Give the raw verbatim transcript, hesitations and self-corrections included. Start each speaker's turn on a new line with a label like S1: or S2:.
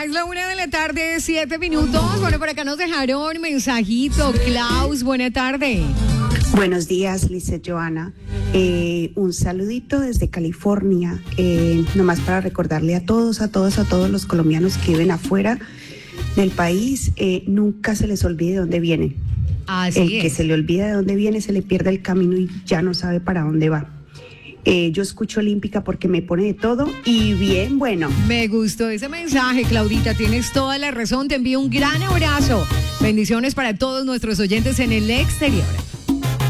S1: Es la una de la tarde, siete minutos. Bueno, por acá nos dejaron mensajito. Klaus, buena tarde.
S2: Buenos días, Lizeth, Joana. Eh, un saludito desde California, eh, nomás para recordarle a todos, a todos, a todos los colombianos que viven afuera del país, eh, nunca se les olvide de dónde vienen.
S1: Así
S2: el
S1: es.
S2: que se le olvida de dónde viene, se le pierde el camino y ya no sabe para dónde va. Eh, yo escucho Olímpica porque me pone de todo y bien bueno.
S1: Me gustó ese mensaje, Claudita. Tienes toda la razón. Te envío un gran abrazo. Bendiciones para todos nuestros oyentes en el exterior.